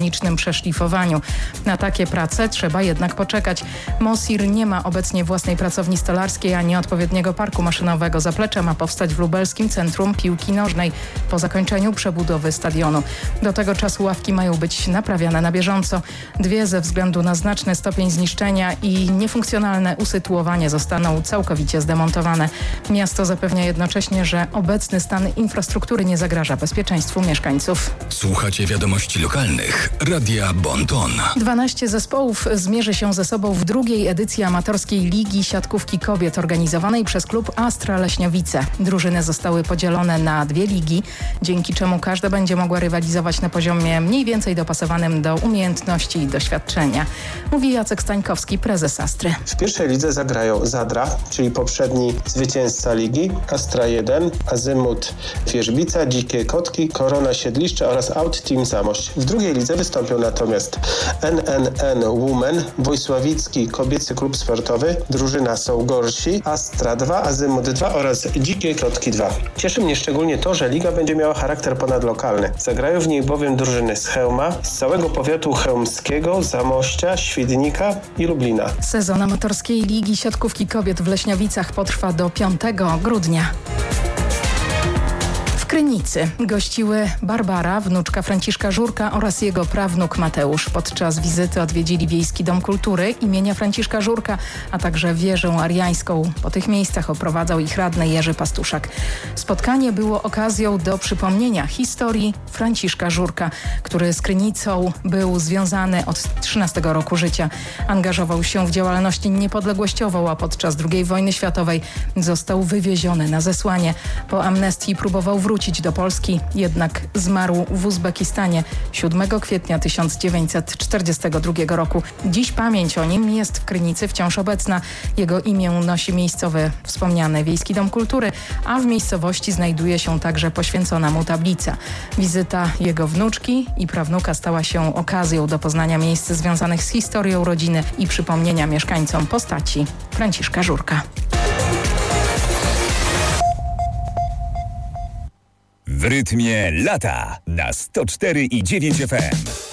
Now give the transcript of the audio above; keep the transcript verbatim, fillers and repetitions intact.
technicznym przeszlifowaniu. Na takie prace trzeba jednak poczekać. Mosir nie ma obecnie własnej pracowni stolarskiej ani odpowiedniego parku maszynowego. Zaplecze ma powstać w Lubelskim Centrum Piłki Nożnej po zakończeniu przebudowy stadionu. Do tego czasu ławki mają być naprawiane na bieżąco. Dwie ze względu na znaczny stopień zniszczenia i niefunkcjonalne usytuowanie zostaną całkowicie zdemontowane. Miasto zapewnia jednocześnie, że obecny stan infrastruktury nie zagraża bezpieczeństwu mieszkańców. Słuchacie wiadomości lokalnych. Radia Bon Ton. dwanaście zespołów zmierzy się ze sobą w drugiej edycji amatorskiej Ligi Siatkówki Kobiet organizowanej przez klub Astra Leśniowice. Drużyny zostały podzielone na dwie ligi, dzięki czemu każda będzie mogła rywalizować na poziomie mniej więcej dopasowanym do umiejętności i doświadczenia. Mówi Jacek Stańkowski, prezes Astry. W pierwszej lidze zagrają Zadra, czyli poprzedni zwycięzca ligi, Astra jeden, Azymut Wierzbica, Dzikie Kotki, Korona Siedliszcze oraz Out Team Zamość. W drugiej lidze wystąpią natomiast N N N Women, Wojsławicki Kobiecy Klub Sportowy, drużyna Są Gorsi, Astra dwa, Azymut dwa oraz Dzikie Kotki dwa. Cieszy mnie szczególnie to, że liga będzie miała charakter ponadlokalny. Zagrają w niej bowiem drużyny z Chełma, z całego powiatu chełmskiego, Zamościa, Świdnika i Lublina. Sezon amatorskiej Ligi Siatkówki Kobiet w Leśniowicach potrwa do piątego grudnia. W Krynicy gościły Barbara, wnuczka Franciszka Żurka oraz jego prawnuk Mateusz. Podczas wizyty odwiedzili Wiejski Dom Kultury imienia Franciszka Żurka, a także wieżę ariańską. Po tych miejscach oprowadzał ich radny Jerzy Pastuszak. Spotkanie było okazją do przypomnienia historii Franciszka Żurka, który z Krynicą był związany od trzynastego roku życia. Angażował się w działalność niepodległościową, a podczas drugiej wojny światowej został wywieziony na zesłanie. Po amnestii próbował wrócić do Polski, jednak zmarł w Uzbekistanie siódmego kwietnia tysiąc dziewięćset czterdziestego drugiego roku. Dziś pamięć o nim jest w Krynicy wciąż obecna. Jego imię nosi miejscowy wspomniany Wiejski Dom Kultury, a w miejscowości znajduje się także poświęcona mu tablica. Wizyta jego wnuczki i prawnuka stała się okazją do poznania miejsc związanych z historią rodziny i przypomnienia mieszkańcom postaci Franciszka Żurka. W rytmie lata na sto cztery i dziewięć F M.